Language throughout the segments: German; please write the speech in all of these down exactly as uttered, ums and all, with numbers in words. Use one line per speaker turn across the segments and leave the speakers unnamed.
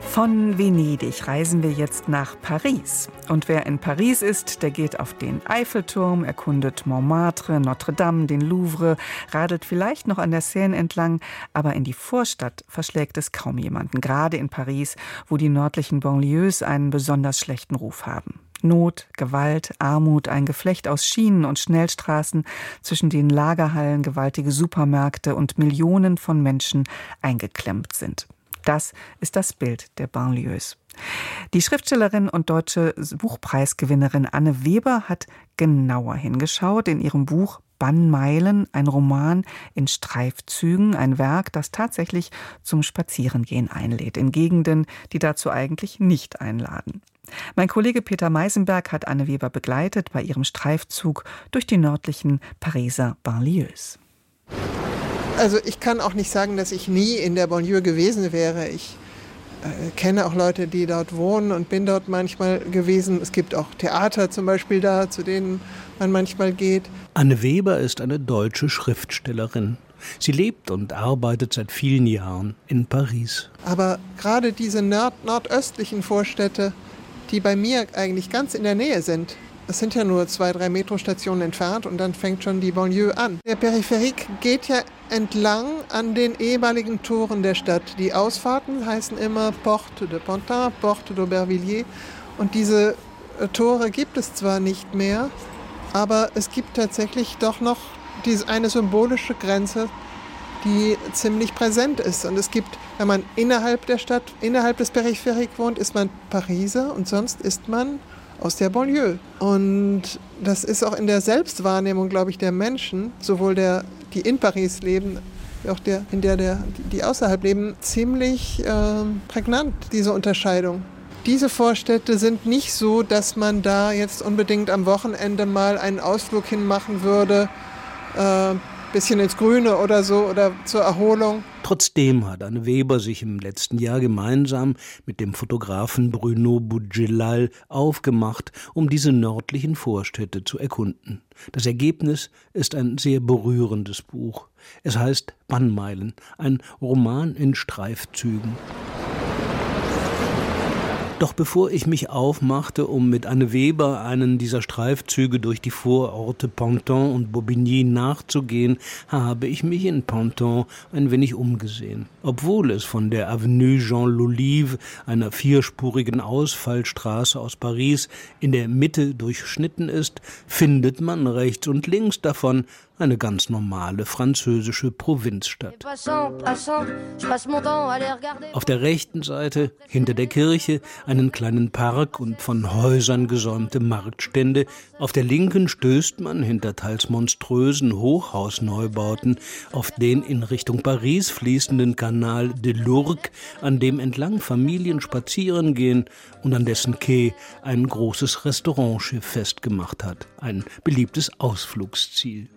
Von Venedig reisen wir jetzt nach Paris. Und wer in Paris ist, der geht auf den Eiffelturm, erkundet Montmartre, Notre-Dame, den Louvre, radelt vielleicht noch an der Seine entlang, aber in die Vorstadt verschlägt es kaum jemanden, gerade in Paris, wo die nördlichen Banlieues einen besonders schlechten Ruf haben. Not, Gewalt, Armut, ein Geflecht aus Schienen und Schnellstraßen, zwischen denen Lagerhallen, gewaltige Supermärkte und Millionen von Menschen eingeklemmt sind. Das ist das Bild der Banlieues. Die Schriftstellerin und deutsche Buchpreisgewinnerin Anne Weber hat genauer hingeschaut in ihrem Buch Bannmeilen, ein Roman in Streifzügen, ein Werk, das tatsächlich zum Spazierengehen einlädt, in Gegenden, die dazu eigentlich nicht einladen. Mein Kollege Peter Meisenberg hat Anne Weber begleitet bei ihrem Streifzug durch die nördlichen Pariser Banlieues.
Also ich kann auch nicht sagen, dass ich nie in der Banlieue gewesen wäre. Ich äh, kenne auch Leute, die dort wohnen und bin dort manchmal gewesen. Es gibt auch Theater zum Beispiel da, zu denen man manchmal geht.
Anne Weber ist eine deutsche Schriftstellerin. Sie lebt und arbeitet seit vielen Jahren in Paris.
Aber gerade diese nord- nordöstlichen Vorstädte, die bei mir eigentlich ganz in der Nähe sind, es sind ja nur zwei, drei Metrostationen entfernt und dann fängt schon die Banlieue an. Der Peripherik geht ja entlang an den ehemaligen Toren der Stadt. Die Ausfahrten heißen immer Porte de Pantin, Porte d'Aubervilliers. Und diese Tore gibt es zwar nicht mehr, aber es gibt tatsächlich doch noch diese eine symbolische Grenze, die ziemlich präsent ist. Und es gibt, wenn man innerhalb der Stadt, innerhalb des Peripherik wohnt, ist man Pariser und sonst ist man aus der Banlieue. Und das ist auch in der Selbstwahrnehmung, glaube ich, der Menschen, sowohl der, die in Paris leben, wie auch der, in der, der die außerhalb leben, ziemlich äh, prägnant, diese Unterscheidung. Diese Vorstädte sind nicht so, dass man da jetzt unbedingt am Wochenende mal einen Ausflug hinmachen würde, äh, bisschen ins Grüne oder so oder zur Erholung.
Trotzdem hat Anne Weber sich im letzten Jahr gemeinsam mit dem Fotografen Bruno Bougellal aufgemacht, um diese nördlichen Vorstädte zu erkunden. Das Ergebnis ist ein sehr berührendes Buch. Es heißt Bannmeilen, ein Roman in Streifzügen. Doch bevor ich mich aufmachte, um mit Anne Weber einen dieser Streifzüge durch die Vororte Pantin und Bobigny nachzugehen, habe ich mich in Pantin ein wenig umgesehen. Obwohl es von der Avenue Jean l'Olive, einer vierspurigen Ausfallstraße aus Paris, in der Mitte durchschnitten ist, findet man rechts und links davon eine ganz normale französische Provinzstadt. Auf der rechten Seite, hinter der Kirche, einen kleinen Park und von Häusern gesäumte Marktstände. Auf der linken stößt man hinter teils monströsen Hochhausneubauten auf den in Richtung Paris fließenden Canal de l'Ourcq, an dem entlang Familien spazieren gehen und an dessen Quai ein großes Restaurantschiff festgemacht hat. Ein beliebtes Ausflugsziel.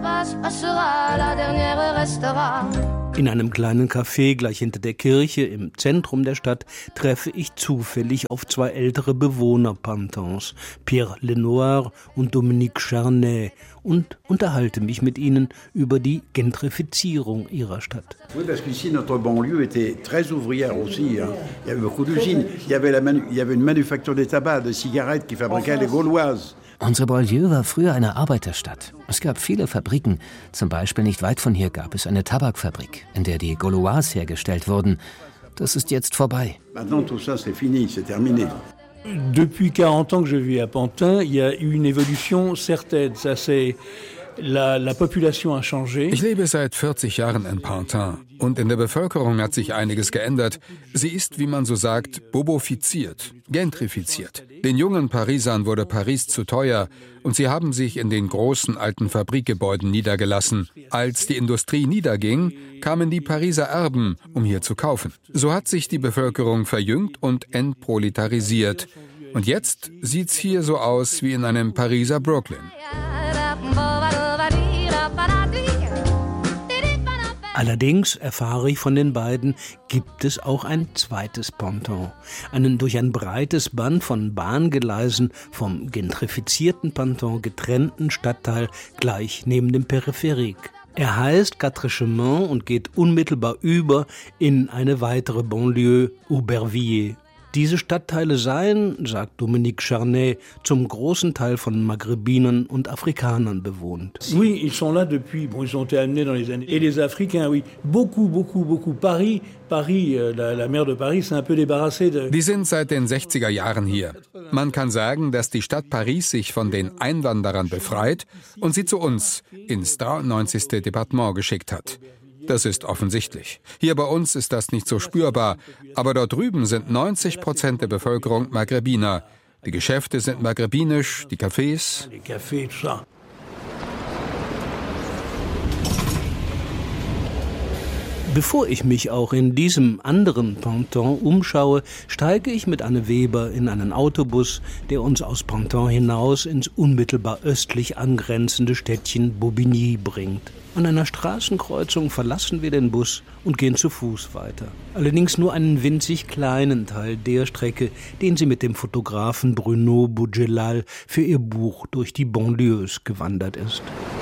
In einem kleinen Café gleich hinter der Kirche im Zentrum der Stadt treffe ich zufällig auf zwei ältere Bewohner Pantins, Pierre Lenoir und Dominique Charnay, und unterhalte mich mit ihnen über die Gentrifizierung ihrer Stadt.
Oui, parce qu'ici notre banlieue était très ouvrière aussi. Hein. Il y avait beaucoup d'usines. Il y avait la manu- il y avait une manufacture de tabac, de cigarettes qui fabriquaient les Gauloises.
Unsere Banlieue war früher eine Arbeiterstadt. Es gab viele Fabriken. Zum Beispiel nicht weit von hier gab es eine Tabakfabrik, in der die Gauloises hergestellt wurden. Das ist jetzt vorbei.
Maintenant tout ça c'est fini, c'est terminé.
Depuis quarante ans que je vis à Pantin, il y a eu une évolution certaine. Ça c'est La, la population a changé.
Ich lebe seit vierzig Jahren in Pantin und in der Bevölkerung hat sich einiges geändert. Sie ist, wie man so sagt, bobofiziert, gentrifiziert. Den jungen Parisern wurde Paris zu teuer und sie haben sich in den großen alten Fabrikgebäuden niedergelassen. Als die Industrie niederging, kamen die Pariser Erben, um hier zu kaufen. So hat sich die Bevölkerung verjüngt und entproletarisiert. Und jetzt sieht's hier so aus wie in einem Pariser Brooklyn.
Allerdings, erfahre ich von den beiden, gibt es auch ein zweites Pantin. Einen durch ein breites Band von Bahngeleisen vom gentrifizierten Pantin getrennten Stadtteil gleich neben dem Peripherik. Er heißt Quatre Chemins und geht unmittelbar über in eine weitere Banlieue, Aubervilliers. Diese Stadtteile seien, sagt Dominique Charnay, zum großen Teil von Maghrebinern und Afrikanern bewohnt.
Oui, ils sont là depuis, bon, ils ont été amenés dans les années. Et les Africains, oui, beaucoup, beaucoup, beaucoup. Paris, Paris, la, la maire de Paris, s'est un peu débarrassée de.
Die sind seit den sechziger Jahren hier. Man kann sagen, dass die Stadt Paris sich von den Einwanderern befreit und sie zu uns ins dreiundneunzigste Departement geschickt hat. Das ist offensichtlich. Hier bei uns ist das nicht so spürbar, aber dort drüben sind neunzig Prozent der Bevölkerung Maghrebiner. Die Geschäfte sind maghrebinisch, die Cafés.
Bevor ich mich auch in diesem anderen Ponton umschaue, steige ich mit Anne Weber in einen Autobus, der uns aus Ponton hinaus ins unmittelbar östlich angrenzende Städtchen Bobigny bringt. An einer Straßenkreuzung verlassen wir den Bus und gehen zu Fuß weiter. Allerdings nur einen winzig kleinen Teil der Strecke, den sie mit dem Fotografen Bruno Bourgelal für ihr Buch Durch die Banlieues gewandert ist.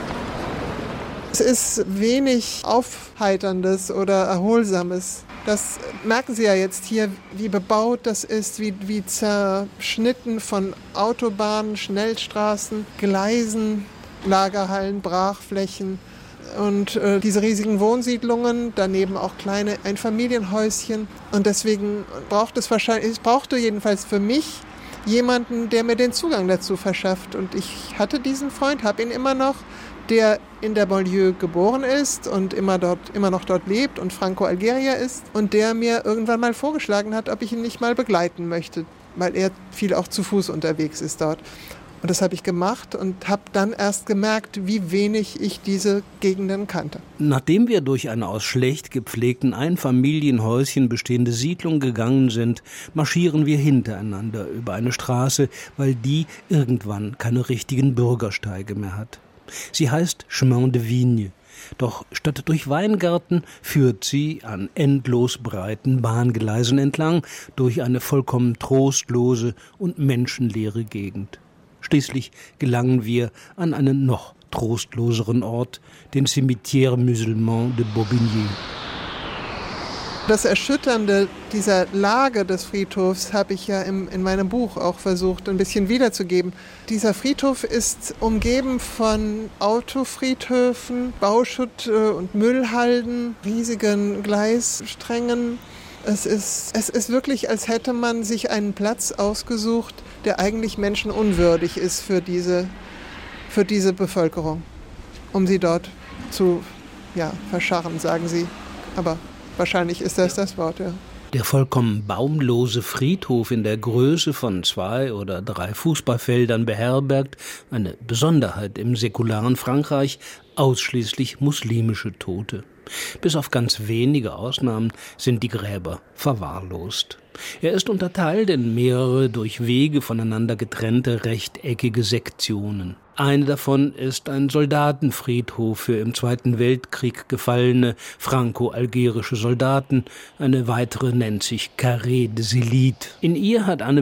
Es ist wenig Aufheiterndes oder Erholsames. Das merken Sie ja jetzt hier, wie bebaut das ist, wie, wie zerschnitten von Autobahnen, Schnellstraßen, Gleisen, Lagerhallen, Brachflächen. Und äh, diese riesigen Wohnsiedlungen, daneben auch kleine Einfamilienhäuschen. Und deswegen braucht es wahrscheinlich, es brauchte jedenfalls für mich jemanden, der mir den Zugang dazu verschafft. Und ich hatte diesen Freund, habe ihn immer noch, der in der Banlieue geboren ist und immer, dort, immer noch dort lebt und Franco-Algerier ist. Und der mir irgendwann mal vorgeschlagen hat, ob ich ihn nicht mal begleiten möchte, weil er viel auch zu Fuß unterwegs ist dort. Und das habe ich gemacht und habe dann erst gemerkt, wie wenig ich diese Gegenden kannte.
Nachdem wir durch eine aus schlecht gepflegten Einfamilienhäuschen bestehende Siedlung gegangen sind, marschieren wir hintereinander über eine Straße, weil die irgendwann keine richtigen Bürgersteige mehr hat. Sie heißt Chemin de Vigne. Doch statt durch Weingärten führt sie an endlos breiten Bahngleisen entlang durch eine vollkommen trostlose und menschenleere Gegend. Schließlich gelangen wir an einen noch trostloseren Ort, den Cimetière Musulman de Bobigny.
Das Erschütternde dieser Lage des Friedhofs habe ich ja im, in meinem Buch auch versucht, ein bisschen wiederzugeben. Dieser Friedhof ist umgeben von Autofriedhöfen, Bauschutt und Müllhalden, riesigen Gleissträngen. Es ist, es ist wirklich, als hätte man sich einen Platz ausgesucht, der eigentlich menschenunwürdig ist für diese, für diese Bevölkerung, um sie dort zu ja, verscharren, sagen sie. Aber wahrscheinlich ist das das Wort, ja.
Der vollkommen baumlose Friedhof in der Größe von zwei oder drei Fußballfeldern beherbergt, eine Besonderheit im säkularen Frankreich, ausschließlich muslimische Tote. Bis auf ganz wenige Ausnahmen sind die Gräber verwahrlost. Er ist unterteilt in mehrere durch Wege voneinander getrennte rechteckige Sektionen. Eine davon ist ein Soldatenfriedhof für im Zweiten Weltkrieg gefallene franco-algerische Soldaten. Eine weitere nennt sich Carré des Élites. In ihr hat Anne